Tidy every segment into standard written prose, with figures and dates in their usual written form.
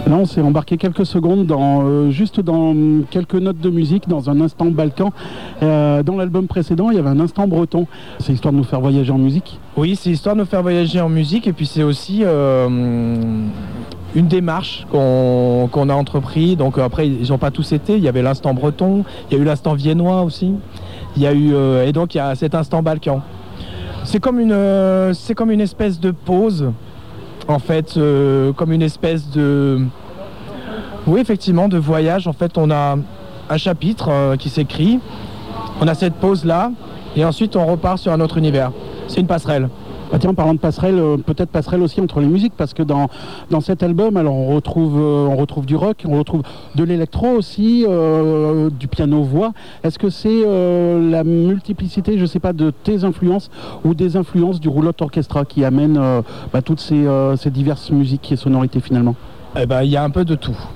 Là, on s'est embarqué quelques secondes juste dans quelques notes de musique, dans un instant Balkan. Dans l'album précédent, il y avait un instant breton. C'est histoire de nous faire voyager en musique? Oui, c'est histoire de nous faire voyager en musique, et puis c'est aussi une démarche qu'on a entrepris. Donc après, ils n'ont pas tous été. Il y avait l'instant breton, il y a eu l'instant viennois aussi. Il y a eu et donc il y a cet instant Balkan. C'est comme une espèce de pause. En fait, comme une espèce de... Oui, effectivement, de voyage. En fait, on a un chapitre qui s'écrit, on a cette pause-là, et ensuite on repart sur un autre univers. C'est une passerelle. Ah tiens, en parlant de passerelle, peut-être passerelle aussi entre les musiques, parce que dans cet album, alors on retrouve du rock, on retrouve de l'électro aussi, du piano-voix. Est-ce que c'est la multiplicité, je ne sais pas, de tes influences ou des influences du roulotte orchestra qui amène toutes ces diverses musiques et sonorités finalement? Eh ben, il y a un peu de tout.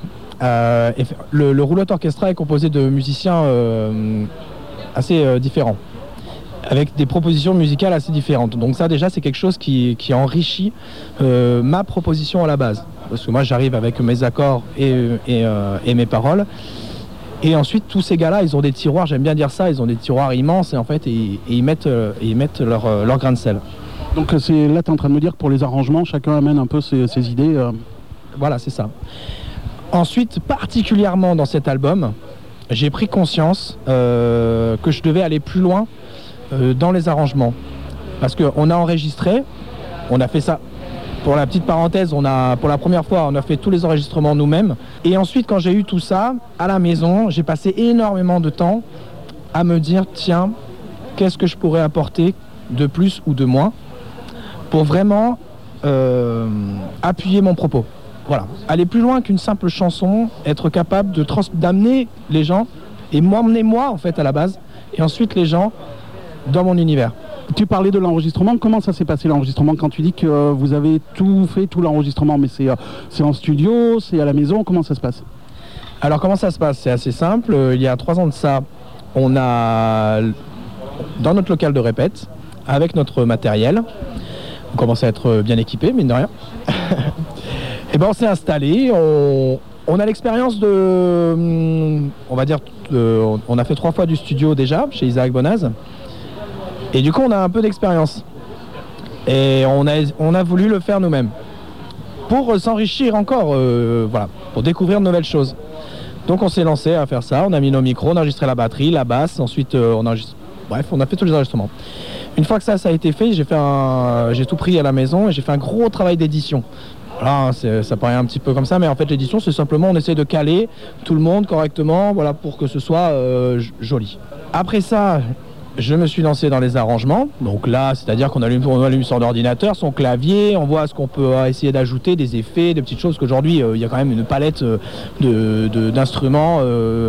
Le roulotte orchestra est composé de musiciens assez différents, avec des propositions musicales assez différentes. Donc ça déjà c'est quelque chose qui enrichit ma proposition à la base. Parce que moi j'arrive avec mes accords et mes paroles. Et ensuite tous ces gars-là, ils ont des tiroirs, j'aime bien dire ça, ils ont des tiroirs immenses et en fait ils mettent leur grain de sel. Donc là tu es en train de me dire que pour les arrangements, chacun amène un peu ses idées. Voilà, c'est ça. Ensuite, particulièrement dans cet album, j'ai pris conscience que je devais aller plus loin dans les arrangements, parce qu'on a enregistré, on a fait ça, pour la petite parenthèse, pour la première fois on a fait tous les enregistrements nous-mêmes, et ensuite quand j'ai eu tout ça à la maison, j'ai passé énormément de temps à me dire tiens, qu'est-ce que je pourrais apporter de plus ou de moins pour vraiment appuyer mon propos. Voilà, aller plus loin qu'une simple chanson, être capable d'amener les gens et m'emmener moi en fait à la base, et ensuite les gens dans mon univers. Tu parlais de l'enregistrement, comment ça s'est passé l'enregistrement quand tu dis que vous avez tout fait, tout l'enregistrement, mais c'est en studio, c'est à la maison, comment ça se passe? Alors comment ça se passe? C'est assez simple, il y a 3 ans de ça, on a dans notre local de répète, avec notre matériel, on commence à être bien équipé, mine de rien. Et ben on s'est installé, on a l'expérience on va dire, on a fait 3 fois du studio déjà chez Isaac Bonaz. Et du coup, on a un peu d'expérience. Et on a voulu le faire nous-mêmes. Pour s'enrichir encore, voilà, pour découvrir de nouvelles choses. Donc on s'est lancé à faire ça, on a mis nos micros, on a enregistré la batterie, la basse, ensuite on a fait tous les enregistrements. Une fois que ça a été fait, j'ai tout pris à la maison et j'ai fait un gros travail d'édition. Voilà, ça paraît un petit peu comme ça, mais en fait l'édition c'est simplement on essaie de caler tout le monde correctement, voilà, pour que ce soit joli. Après ça, je me suis lancé dans les arrangements. Donc là, c'est-à-dire qu'on allume son ordinateur, son clavier, on voit ce qu'on peut essayer d'ajouter, des effets, des petites choses, qu'aujourd'hui il y a quand même une palette d'instruments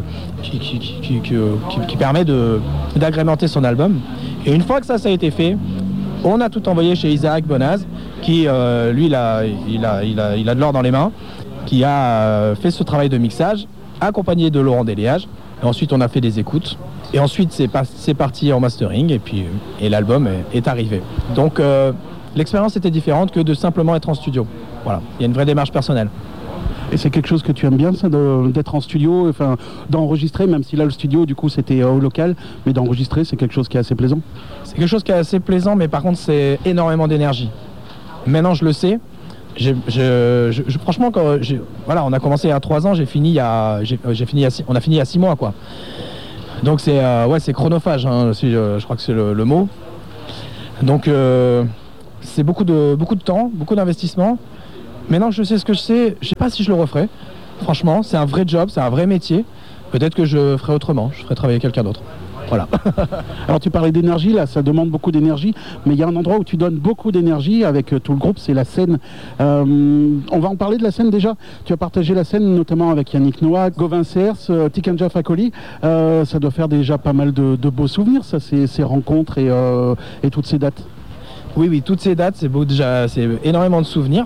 qui permet d'agrémenter son album. Et une fois que ça a été fait, on a tout envoyé chez Isaac Bonaz, qui lui il a de l'or dans les mains, qui a fait ce travail de mixage, accompagné de Laurent Déléage. Et ensuite on a fait des écoutes. Et ensuite c'est parti en mastering et l'album est arrivé. Donc l'expérience était différente que de simplement être en studio. Voilà, il y a une vraie démarche personnelle. Et c'est quelque chose que tu aimes bien, ça, d'être en studio, enfin, d'enregistrer, même si là le studio du coup c'était au local, mais d'enregistrer c'est quelque chose qui est assez plaisant? C'est quelque chose qui est assez plaisant, mais par contre c'est énormément d'énergie. Maintenant je le sais. Franchement, voilà, on a commencé il y a 3 ans, on a fini il y a 6 mois, quoi. Donc c'est chronophage, hein, je crois que c'est le mot. Donc c'est beaucoup de temps, beaucoup d'investissement. Maintenant que je sais ce que je sais pas si je le referai. Franchement, c'est un vrai job, c'est un vrai métier. Peut-être que je ferai autrement, je ferai travailler quelqu'un d'autre. Voilà. Alors tu parlais d'énergie, là ça demande beaucoup d'énergie, mais il y a un endroit où tu donnes beaucoup d'énergie avec tout le groupe, c'est la scène. On va en parler de la scène déjà. Tu as partagé la scène notamment avec Yannick Noah, Gauvin Cers, Tikenja Fakoli. Ça doit faire déjà pas mal de beaux souvenirs, ça, ces rencontres et toutes ces dates. Oui, toutes ces dates, c'est énormément de souvenirs.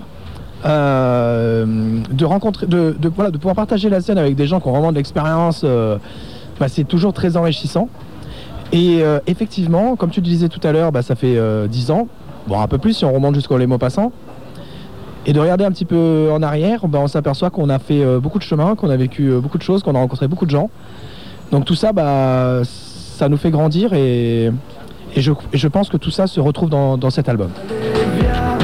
De rencontrer, de pouvoir partager la scène avec des gens qui ont vraiment de l'expérience, c'est toujours très enrichissant. Et effectivement, comme tu le disais tout à l'heure, ça fait 10 ans, bon un peu plus si on remonte jusqu'au Les Mots Passants. Et de regarder un petit peu en arrière, on s'aperçoit qu'on a fait beaucoup de chemin, qu'on a vécu beaucoup de choses, qu'on a rencontré beaucoup de gens. Donc tout ça, ça nous fait grandir et je pense que tout ça se retrouve dans cet album.